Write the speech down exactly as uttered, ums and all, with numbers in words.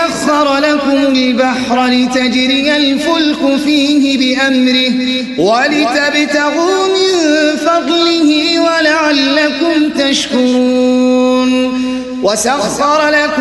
وسخر لكم البحر لتجري الفلك فيه بأمره ولتبتغوا من فضله ولعلكم تشكرون وسخر لكم